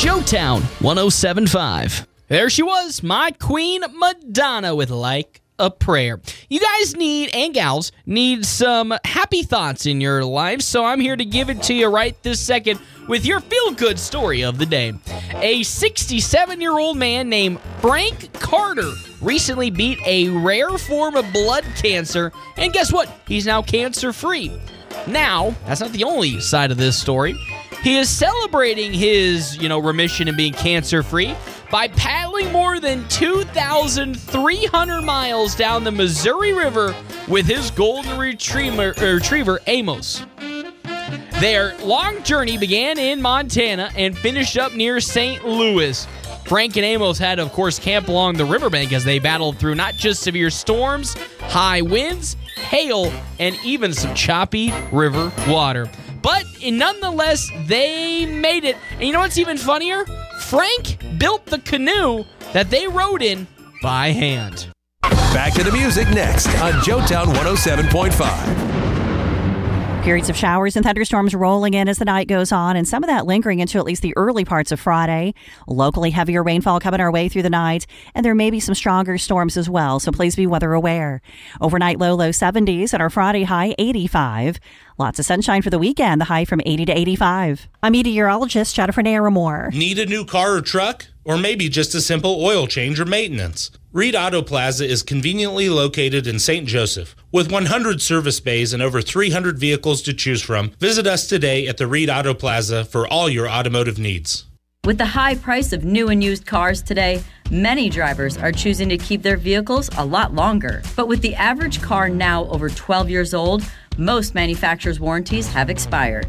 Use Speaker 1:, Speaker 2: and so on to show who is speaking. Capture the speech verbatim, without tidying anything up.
Speaker 1: Joetown one oh seven point five. There she was, my queen Madonna with Like a Prayer. You guys need, and gals, need some happy thoughts in your life, so I'm here to give it to you right this second with your feel-good story of the day. A sixty-seven-year-old man named Frank Carter recently beat a rare form of blood cancer, and guess what? He's now cancer-free. Now, that's not the only side of this story. He is celebrating his, you know, remission and being cancer-free by paddling more than two thousand three hundred miles down the Missouri River with his golden retriever, retriever Amos. Their long journey began in Montana and finished up near Saint Louis. Frank and Amos had, of course, camp along the riverbank as they battled through not just severe storms, high winds, hail, and even some choppy river water. But nonetheless, they made it. And you know what's even funnier? Frank built the canoe that they rode in by hand.
Speaker 2: Back to the music next on Joetown one oh seven point five.
Speaker 3: Periods of showers and thunderstorms rolling in as the night goes on, and some of that lingering into at least the early parts of Friday. Locally heavier rainfall coming our way through the night, and there may be some stronger storms as well, so please be weather aware. Overnight low, low seventies, and our Friday high eighty-five. Lots of sunshine for the weekend, the high from eighty to eighty-five. I'm meteorologist Jennifer Naramore.
Speaker 4: Need a new car or truck? Or maybe just a simple oil change or maintenance? Reed Auto Plaza is conveniently located in Saint Joseph. With one hundred service bays and over three hundred vehicles to choose from, visit us today at the Reed Auto Plaza for all your automotive needs.
Speaker 5: With the high price of new and used cars today, many drivers are choosing to keep their vehicles a lot longer. But with the average car now over twelve years old, most manufacturers' warranties have expired.